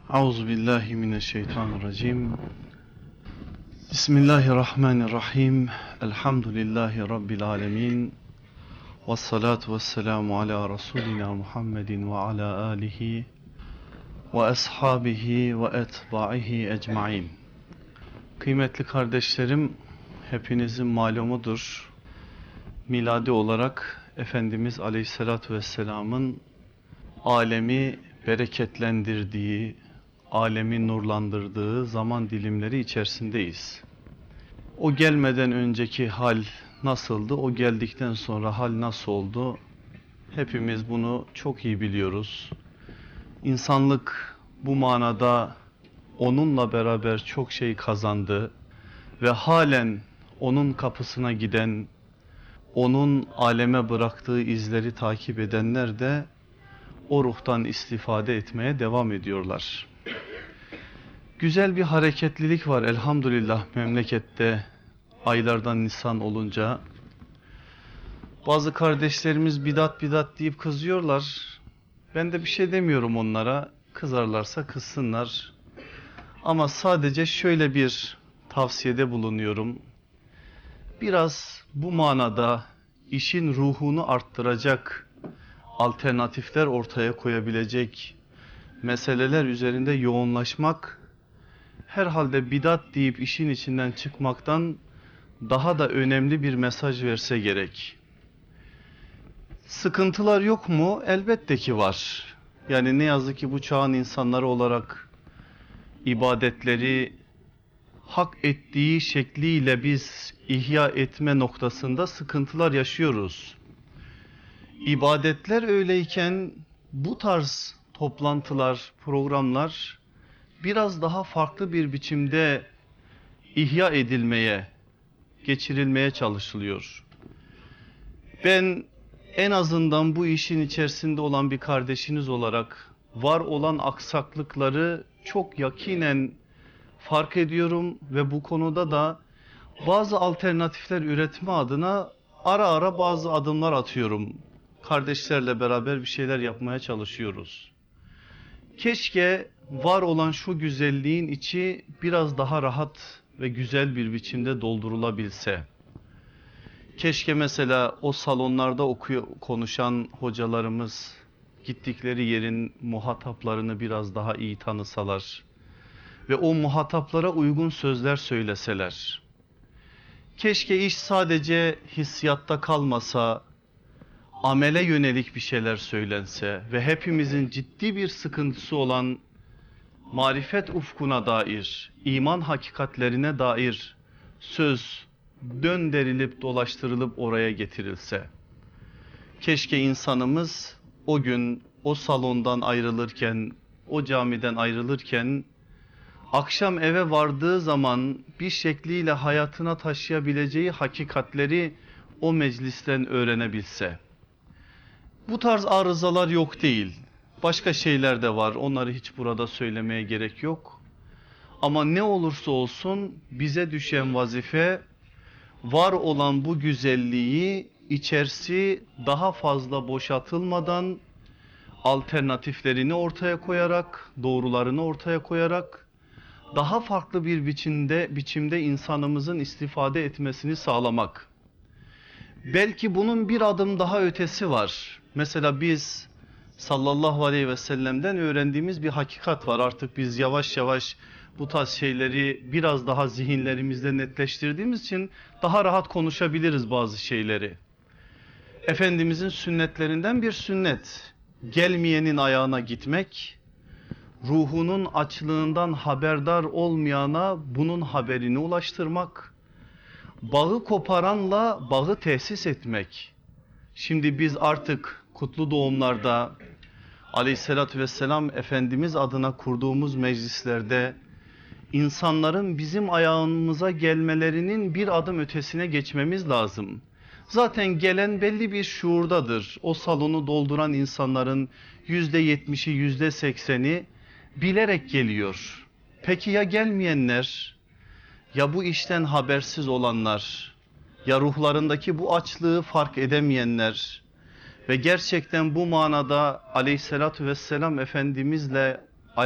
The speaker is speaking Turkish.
Euzubillahimineşşeytanirracim. Bismillahirrahmanirrahim. Elhamdülillahi Rabbil alemin. Vessalatu vesselamu ala Resulina Muhammedin ve ala alihi ve ashabihi ve etba'ihi ecmain. Kıymetli kardeşlerim, hepinizin malumudur. Miladi olarak Efendimiz Aleyhisselatü Vesselam'ın alemi bereketlendirdiği, alemi nurlandırdığı zaman dilimleri içerisindeyiz. O gelmeden önceki hal nasıldı, o geldikten sonra hal nasıl oldu? Hepimiz bunu çok iyi biliyoruz. İnsanlık bu manada onunla beraber çok şey kazandı ve halen onun kapısına giden, onun aleme bıraktığı izleri takip edenler de o ruhtan istifade etmeye devam ediyorlar. Güzel bir hareketlilik var elhamdülillah memlekette aylardan Nisan olunca. Bazı kardeşlerimiz bidat bidat deyip kızıyorlar. Ben de bir şey demiyorum onlara. Kızarlarsa kızsınlar. Ama sadece şöyle bir tavsiyede bulunuyorum. Biraz bu manada işin ruhunu arttıracak alternatifler ortaya koyabilecek meseleler üzerinde yoğunlaşmak herhalde bidat deyip işin içinden çıkmaktan daha da önemli bir mesaj verse gerek. Sıkıntılar yok mu? Elbette ki var. Yani ne yazık ki bu çağın insanları olarak ibadetleri hak ettiği şekliyle biz ihya etme noktasında sıkıntılar yaşıyoruz. İbadetler öyleyken bu tarz toplantılar, programlar biraz daha farklı bir biçimde ihya edilmeye, geçirilmeye çalışılıyor. Ben en azından bu işin içerisinde olan bir kardeşiniz olarak var olan aksaklıkları çok yakinen fark ediyorum ve bu konuda da bazı alternatifler üretme adına ara ara bazı adımlar atıyorum. Kardeşlerle beraber bir şeyler yapmaya çalışıyoruz. Keşke var olan şu güzelliğin içi biraz daha rahat ve güzel bir biçimde doldurulabilse. Keşke mesela o salonlarda konuşan hocalarımız gittikleri yerin muhataplarını biraz daha iyi tanısalar ve o muhataplara uygun sözler söyleseler. Keşke iş sadece hissiyatta kalmasa, amele yönelik bir şeyler söylense ve hepimizin ciddi bir sıkıntısı olan marifet ufkuna dair, iman hakikatlerine dair söz döndürülüp dolaştırılıp oraya getirilse. Keşke insanımız o gün o salondan ayrılırken, o camiden ayrılırken, akşam eve vardığı zaman bir şekliyle hayatına taşıyabileceği hakikatleri o meclisten öğrenebilse. Bu tarz arızalar yok değil. Başka şeyler de var. Onları hiç burada söylemeye gerek yok. Ama ne olursa olsun bize düşen vazife var olan bu güzelliği içerisi daha fazla boşaltılmadan alternatiflerini ortaya koyarak, doğrularını ortaya koyarak daha farklı bir biçimde insanımızın istifade etmesini sağlamak. Belki bunun bir adım daha ötesi var. Mesela biz sallallahu aleyhi ve sellem'den öğrendiğimiz bir hakikat var. Artık biz yavaş yavaş bu tarz şeyleri biraz daha zihinlerimizde netleştirdiğimiz için daha rahat konuşabiliriz bazı şeyleri. Efendimizin sünnetlerinden bir sünnet. Gelmeyenin ayağına gitmek, ruhunun açlığından haberdar olmayana bunun haberini ulaştırmak, bağı koparanla bağı tesis etmek. Şimdi biz artık kutlu doğumlarda Aleyhisselatü Vesselam Efendimiz adına kurduğumuz meclislerde insanların bizim ayağımıza gelmelerinin bir adım ötesine geçmemiz lazım. Zaten gelen belli bir şuurdadır. O salonu dolduran insanların %70'i, %80'i bilerek geliyor. Peki ya gelmeyenler? Ya bu işten habersiz olanlar? Ya ruhlarındaki bu açlığı fark edemeyenler? Ve gerçekten bu manada Aleyhisselatü Vesselam Efendimizle